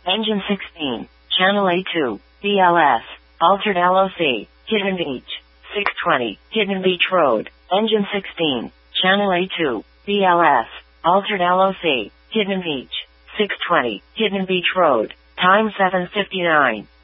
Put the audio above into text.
Engine 16, Channel A2, BLS, Altered LOC, Hidden Beach, 620, Hidden Beach Road, Engine 16, Channel A2, BLS, Altered LOC, Hidden Beach, 620, Hidden Beach Road, time 7:59.